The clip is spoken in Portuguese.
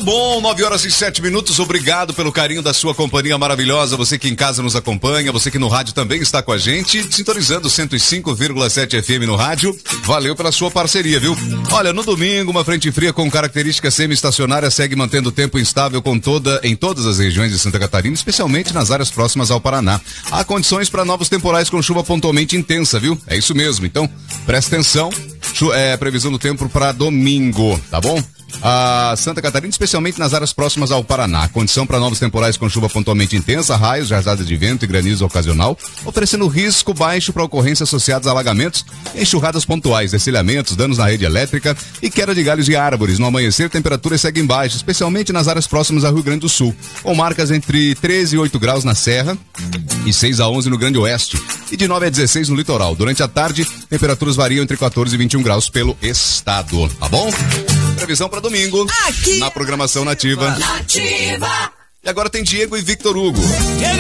Tudo bom? 9h07. Obrigado pelo carinho da sua companhia maravilhosa. Você que em casa nos acompanha, você que no rádio também está com a gente, sintonizando 105,7 FM no rádio. Valeu pela sua parceria, viu? Olha, no domingo, uma frente fria com características semi-estacionária segue mantendo o tempo instável em todas as regiões de Santa Catarina, especialmente nas áreas próximas ao Paraná. Há condições para novos temporais com chuva pontualmente intensa, viu? É isso mesmo. Então, presta atenção. Previsão do tempo para domingo, tá bom? A Santa Catarina, especialmente nas áreas próximas ao Paraná. Condição para novos temporais com chuva pontualmente intensa, raios, rajadas de vento e granizo ocasional, oferecendo risco baixo para ocorrências associadas a alagamentos, enxurradas pontuais, destelhamentos, danos na rede elétrica e queda de galhos e árvores. No amanhecer, temperaturas seguem baixas, especialmente nas áreas próximas ao Rio Grande do Sul, com marcas entre 13 e 8 graus na Serra e 6 a 11 no Grande Oeste e de 9 a 16 no litoral. Durante a tarde, temperaturas variam entre 14 e 21 graus pelo estado, tá bom? Previsão para domingo, aqui na programação Nativa. E agora tem Diego e Victor Hugo.